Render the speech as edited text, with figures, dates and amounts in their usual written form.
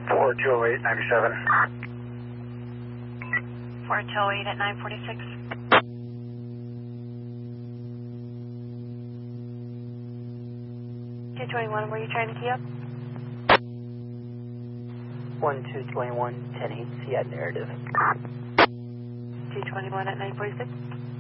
420897. 4208 at 946. $221, were you trying to key up? 1221, 10-8, Seattle narrative. 221 at 946.